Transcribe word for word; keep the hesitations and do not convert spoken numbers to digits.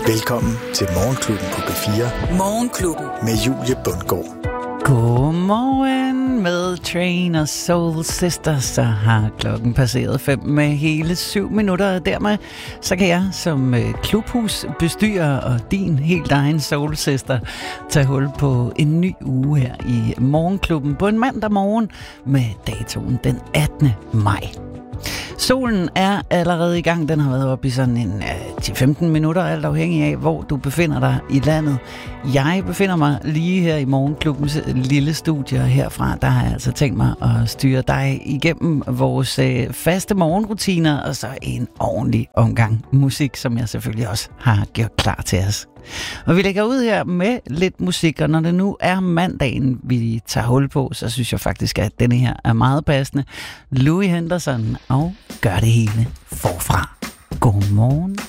Velkommen til Morgenklubben på B fire. Morgenklubben med Julie Bundgaard. Godmorgen med Train og Soul Sister. Så har klokken passeret fem med hele syv minutter. Og dermed så kan jeg som klubhusbestyrer og din helt egen Soul Sister tage hul på en ny uge her i Morgenklubben på en mandag morgen med datoen den attende maj. Solen er allerede i gang. Den har været oppe i sådan en uh, ti til femten minutter, alt afhængig af, hvor du befinder dig i landet. Jeg befinder mig lige her i Morgenklubbens lille studie, og herfra der har jeg altså tænkt mig at styre dig igennem vores uh, faste morgenrutiner, og så en ordentlig omgang musik, som jeg selvfølgelig også har gjort klar til os. Og vi lægger ud her med lidt musik, og når det nu er mandagen, vi tager hul på, så synes jeg faktisk, at denne her er meget passende. Louis Henderson og Gør det hele forfra. Godmorgen.